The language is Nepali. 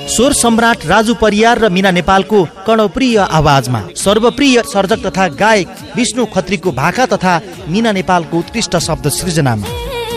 स्वर सम्राट राजु परियार र मीना नेपालको कर्णप्रिय आवाजमा सर्वप्रिय सर्जक तथा गायक विष्णु खत्रीको भाका तथा मीना नेपालको उत्कृष्ट शब्द सृजनामा